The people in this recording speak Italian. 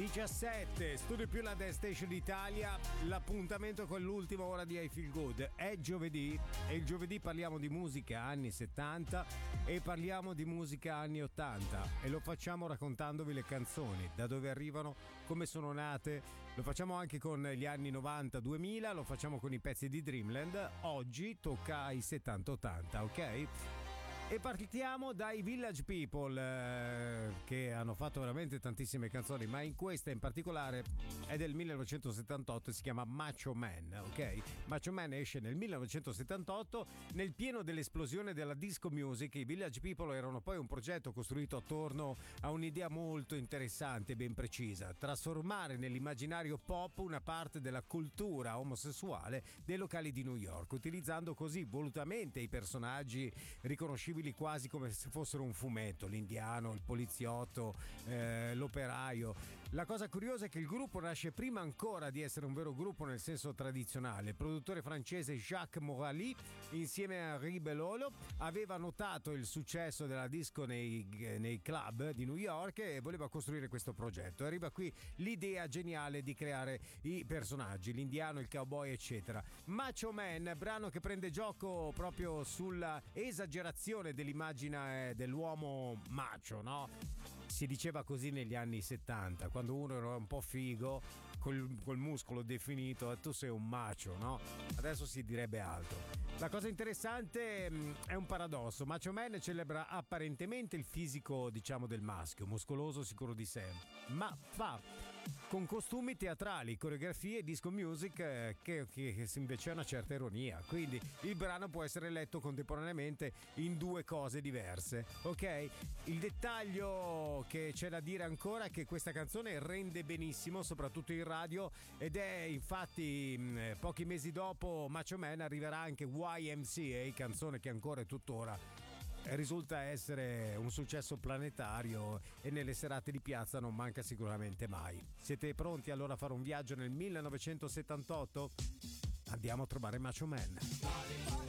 17, Studio Più, la Dance Station Italia. L'appuntamento con l'ultima ora di I Feel Good è giovedì, e il giovedì parliamo di musica anni 70 e parliamo di musica anni 80, e lo facciamo raccontandovi le canzoni, da dove arrivano, come sono nate. Lo facciamo anche con gli anni 90-2000, lo facciamo con i pezzi di Dreamland. Oggi tocca ai 70-80, ok? E partiamo dai Village People, che hanno fatto veramente tantissime canzoni, ma in questa in particolare è del 1978 e si chiama Macho Man, ok? Macho Man esce nel 1978, nel pieno dell'esplosione della disco music. I Village People erano poi un progetto costruito attorno a un'idea molto interessante e ben precisa: trasformare nell'immaginario pop una parte della cultura omosessuale dei locali di New York, utilizzando così volutamente i personaggi riconoscibili quasi come se fossero un fumetto: l'indiano, il poliziotto, l'operaio. La cosa curiosa è che il gruppo nasce prima ancora di essere un vero gruppo nel senso tradizionale. Il produttore francese Jacques Morali, insieme a Henri Belolo, aveva notato il successo della disco nei club di New York e voleva costruire questo progetto. Arriva qui l'idea geniale di creare i personaggi, l'indiano, il cowboy, eccetera. Macho Man, brano che prende gioco proprio sulla esagerazione dell'immagine dell'uomo macho, no? Si diceva così negli anni 70, quando uno era un po' figo, col muscolo definito, tu sei un macho, no? Adesso si direbbe altro. La cosa interessante è un paradosso. Macho Man celebra apparentemente il fisico, diciamo, del maschio, muscoloso, sicuro di sé, ma fa con costumi teatrali, coreografie e disco music che invece ha una certa ironia. Quindi il brano può essere letto contemporaneamente in due cose diverse, ok? Il dettaglio che c'è da dire ancora è che questa canzone rende benissimo, soprattutto in radio, ed è infatti pochi mesi dopo Macho Man arriverà anche YMCA, canzone che ancora e tuttora risulta essere un successo planetario e nelle serate di piazza non manca sicuramente mai. Siete pronti allora a fare un viaggio nel 1978? Andiamo a trovare Macho Man.